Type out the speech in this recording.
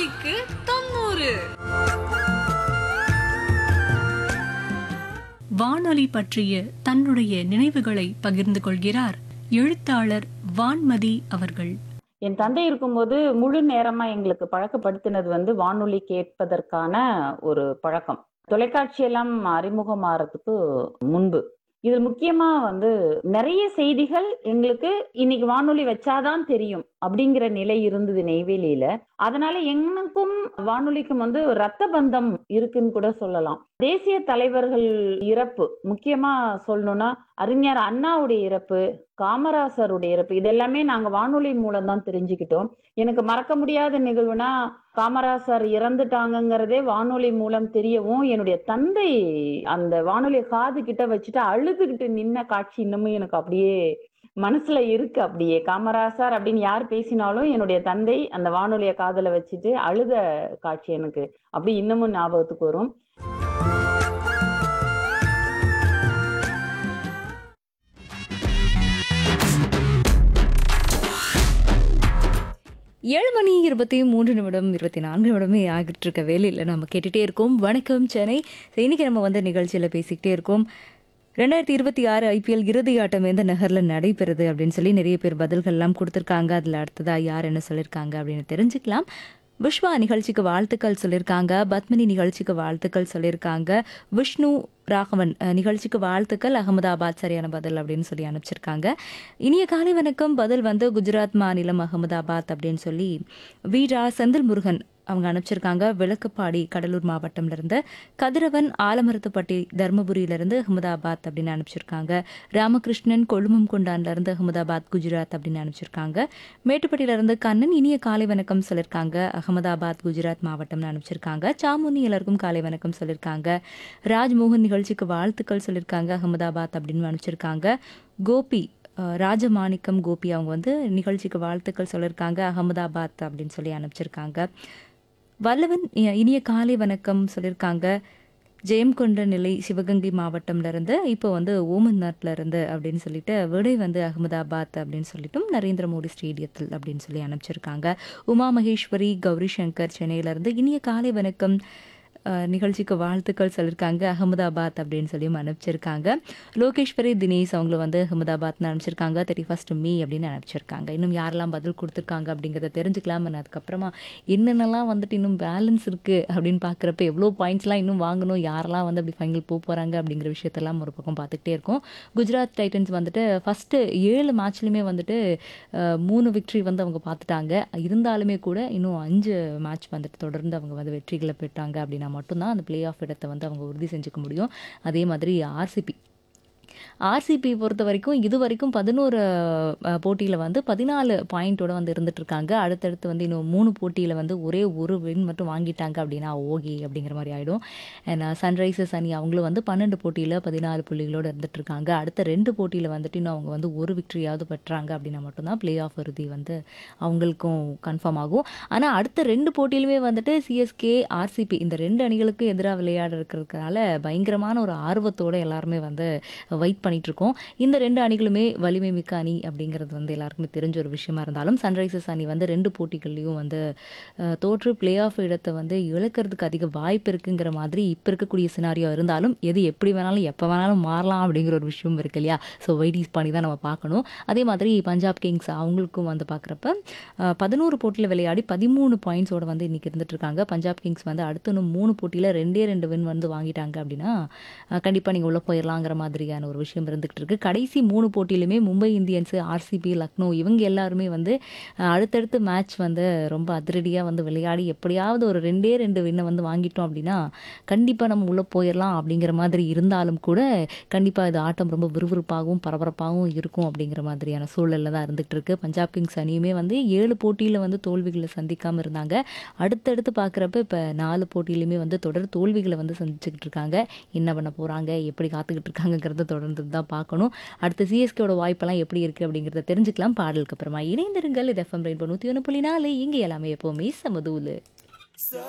வானொலிக்கு 90. வானொலி பற்றிய தன்னுடைய நினைவுகளை பகிர்ந்து கொள்கிறார் எழுத்தாளர் வான்மதி அவர்கள். என் தந்தை இருக்கும்போது முழு நேரமா எங்களுக்கு பழக்கப்படுத்தினது வானொலி கேட்பதற்கான ஒரு பழக்கம். தொலைக்காட்சி எல்லாம் அறிமுகமாறதுக்கு முன்பு. இது முக்கியமா நிறைய செய்திகள் எங்களுக்கு இன்னைக்கு வானொலி வச்சாதான் தெரியும் அப்படிங்கிற நிலை இருந்தது நெய்வேலியில. அதனால எனக்கும் வானொலிக்கும் ரத்த பந்தம் இருக்குன்னு கூட சொல்லலாம். தேசிய தலைவர்கள் இறப்பு, முக்கியமா சொல்லணும்னா அறிஞர் அண்ணாவுடைய இறப்பு, காமராசருடைய இறப்பு, இதெல்லாமே நாங்க வானொலி மூலம் தான் தெரிஞ்சுக்கிட்டோம். எனக்கு மறக்க முடியாத நிகழ்வுனா காமராசர் இறந்துட்டாங்கிறதே வானொலி மூலம் தெரியவும், என்னுடைய தந்தை அந்த வானொலியை காது கிட்ட வச்சுட்டு அழுதுகிட்டு நின்ன காட்சி இன்னமும் எனக்கு அப்படியே மனசுல இருக்கு. அப்படியே காமராசர் அப்படின்னு யார் பேசினாலும் என்னுடைய தந்தை அந்த வானொலியை காதுல வச்சுட்டு அழுத காட்சி எனக்கு அப்படி இன்னமும் ஞாபகத்துக்கு வரும். ஏழு மணி 23 நிமிடம் 24 நிமிடமே ஆகிட்டு இருக்க வேலையில் நம்ம கேட்டுகிட்டே இருக்கோம் வணக்கம் சென்னை. இன்னைக்கு நம்ம நிகழ்ச்சியில் பேசிக்கிட்டே இருக்கோம் 2026 ஐபிஎல் இறுதி ஆட்டம் எந்த நகரில் நடைபெறுது அப்படின்னு சொல்லி நிறைய பேர் பதில்கள்லாம் கொடுத்துருக்காங்க. அதில் அடுத்ததாக யார் என்ன சொல்லியிருக்காங்க அப்படின்னு தெரிஞ்சுக்கலாம். விஸ்வா நிகழ்ச்சிக்கு வாழ்த்துக்கள் சொல்லியிருக்காங்க. பத்மினி நிகழ்ச்சிக்கு வாழ்த்துக்கள் சொல்லியிருக்காங்க. விஷ்ணு ராகவன் நிகழ்ச்சிக்கு வாழ்த்துக்கள், அகமதாபாத் சரியான பதில் அப்படின்னு சொல்லி அனுப்பிச்சிருக்காங்க. இனிய காலை வணக்கம். பதில் குஜராத் மாநிலம் அகமதாபாத் அப்படின்னு சொல்லி வீரா செந்தில் முருகன் அவங்க அனுப்பிச்சிருக்காங்க. விளக்குப்பாடி கடலூர் மாவட்டம்லேருந்து. கதிரவன் ஆலமரத்துப்பட்டி தருமபுரியிலேருந்து அகமதாபாத் அப்படின்னு அனுப்பிச்சிருக்காங்க. ராமகிருஷ்ணன் கொழுமம் கொண்டான்லேருந்து அகமதாபாத் குஜராத் அப்படின்னு அனுப்பிச்சிருக்காங்க. மேட்டுப்பட்டியிலேருந்து கண்ணன் இனிய காலை வணக்கம் சொல்லியிருக்காங்க. அகமதாபாத் குஜராத் மாவட்டம்னு அனுப்பிச்சிருக்காங்க. சாமுனி எல்லாருக்கும் காலை வணக்கம் சொல்லியிருக்காங்க. ராஜ்மோகன் நிகழ்ச்சிக்கு வாழ்த்துக்கள் சொல்லியிருக்காங்க. அகமதாபாத் அப்படின்னு அனுப்பிச்சிருக்காங்க. கோபி ராஜமாணிக்கம் கோபி அவங்க நிகழ்ச்சிக்கு வாழ்த்துக்கள் சொல்லியிருக்காங்க. அகமதாபாத் அப்படின்னு சொல்லி அனுப்பிச்சிருக்காங்க. வல்லவன் இனிய காலை வணக்கம் சொல்லியிருக்காங்க. ஜெயம்கொண்ட நிலை சிவகங்கை மாவட்டம்லேருந்து. இப்போ ஓமந்நாட்டில் இருந்து அப்படின்னு சொல்லிட்டு விடை அகமதாபாத் அப்படின்னு சொல்லிட்டும் நரேந்திர மோடி ஸ்டேடியத்தில் அப்படின்னு சொல்லி அனுப்பிச்சிருக்காங்க. உமா மகேஸ்வரி கௌரி சங்கர் சென்னையிலேருந்து இனிய காலை வணக்கம் நிகழ்ச்சிக்கு வாழ்த்துக்கள் சொல்லியிருக்காங்க. அகமதாபாத் அப்படின்னு சொல்லியும் அனுப்பிச்சிருக்காங்க. லோகேஸ்வரி தினேஷ் அவங்களும் அகமதாபாத்னு அனுப்பிச்சிருக்காங்க. 31 மே அப்படின்னு அனுப்பிச்சிருக்காங்க. இன்னும் யாரெல்லாம் பதில் கொடுத்துருக்காங்க அப்படிங்கிறத தெரிஞ்சுக்கலாம். அதுக்கப்புறமா என்னென்னலாம் இன்னும் பேலன்ஸ் இருக்குது அப்படின்னு பார்க்குறப்ப எவ்வளோ பாயிண்ட்ஸ்லாம் இன்னும் வாங்கணும், யாரெல்லாம் அப்படி ஃபைனல் போகிறாங்க அப்படிங்கிற விஷயத்தெல்லாம் ஒரு பக்கம் பார்த்துக்கிட்டே இருக்கும். குஜராத் டைட்டன்ஸ் ஃபஸ்ட்டு 7 மேட்ச்லையுமே 3 விக்ட்ரி அவங்க பார்த்துட்டாங்க. இருந்தாலுமே கூட இன்னும் 5 மேட்ச் தொடர்ந்து அவங்க வெற்றிகளை பெற்றாங்க அப்படின்னா மட்டும்தான் அந்த பிளே ஆஃப் இடத்தை அவங்க உறுதி செஞ்சுக்க முடியும். அதே மாதிரி ஆர்சிபி பொறுத்த வரைக்கும் இது வரைக்கும் 11 போட்டியில் 14 பாயிண்டோட இருந்துட்டு இருக்காங்க. அடுத்தடுத்து இன்னும் 3 போட்டியில் ஒரே ஒரு வின் மட்டும் வாங்கிட்டாங்க அப்படின்னா ஓகே அப்படிங்கிற மாதிரி ஆகிடும். சன்ரைசர்ஸ் அணி அவங்களும் 12 போட்டியில் 14 புள்ளிகளோடு இருந்துட்டு இருக்காங்க. அடுத்த 2 போட்டியில் இன்னும் அவங்க ஒரு விக்ட்ரியாவது பெற்றாங்க அப்படின்னா மட்டும்தான் பிளே ஆஃப் இறுதி அவங்களுக்கும் கன்ஃபார்ம் ஆகும். ஆனால் அடுத்த 2 போட்டியிலுமே சிஎஸ்கே ஆர்சிபி இந்த 2 அணிகளுக்கு எதிராக விளையாட இருக்கிறதுனால பயங்கரமான ஒரு ஆர்வத்தோடு எல்லாருமே வெயிட் பண்ணிட்டு இருக்கோம். இந்த 2 அணிகளுமே வலிமை மிக்க அணி அப்படிங்கிறது எல்லாருக்குமே தெரிஞ்ச ஒரு விஷயமா இருந்தாலும் சன்ரைசர்ஸ் அணி 2 போட்டிகள்லையும் தோற்று பிளே ஆஃப் இடத்தை இழக்கிறதுக்கு அதிக வாய்ப்பு இருக்குங்கிற மாதிரி இப்போ இருக்கக்கூடிய சினாரியோ இருந்தாலும் எது எப்படி வேணாலும் எப்போ வேணாலும் மாறலாம் அப்படிங்கிற ஒரு விஷயம் இருக்கு இல்லையா. ஸோ வெயிட் பண்ணி தான் நம்ம பார்க்கணும். அதே மாதிரி பஞ்சாப் கிங்ஸ் அவங்களுக்கும் பார்க்குறப்ப 11 போட்டியில் விளையாடி 13 பாயிண்ட்ஸோட இன்னைக்கு இருந்துட்டு இருக்காங்க. பஞ்சாப் கிங்ஸ் அடுத்து இன்னும் 3 போட்டியில் 2 வின் வாங்கிட்டாங்க அப்படின்னா கண்டிப்பாக நீங்கள் உள்ளே போயிடலாங்கிற மாதிரியான ஒரு விஷயம் இருந்துகிட்டு இருக்கு. கடைசி 3 போட்டியிலுமே மும்பை இந்தியன்ஸ், ஆர்சிபி, லக்னோ இவங்க எல்லாருமே அடுத்தடுத்து மேட்ச் ரொம்ப அதிரடியாக விளையாடி எப்படியாவது ஒரு 2 வின்னை வாங்கிட்டோம் அப்படின்னா கண்டிப்பாக நம்ம உள்ளே போயிடலாம் அப்படிங்கிற மாதிரி இருந்தாலும் கூட கண்டிப்பாக இது ஆட்டம் ரொம்ப விறுவிறுப்பாகவும் பரபரப்பாகவும் இருக்கும் அப்படிங்கிற மாதிரியான சூழலில் தான் இருந்துகிட்டு இருக்கு. பஞ்சாப் கிங்ஸ் அணியுமே 7 போட்டியில் தோல்விகளை சந்திக்காமல் இருந்தாங்க. அடுத்தடுத்து பார்க்குறப்ப இப்போ 4 போட்டியிலுமே தொடர் தோல்விகளை சந்திச்சுக்கிட்டு இருக்காங்க. என்ன பண்ண போகிறாங்க, எப்படி காத்துக்கிட்டு இருக்காங்கிறத தொடர்ந்து தான் பார்க்கணும். அடுத்து சிஎஸ்கேவோட வாய்ப்பெல்லாம் எப்படி இருக்குது அப்படிங்கிறத தெரிஞ்சுக்கலாம். பாடலுக்கு அப்புறமா இணைந்திருங்கள். இது FM ரெயின்போ 101.4. இங்கே எல்லாமே எப்போவுமே சமதூலு.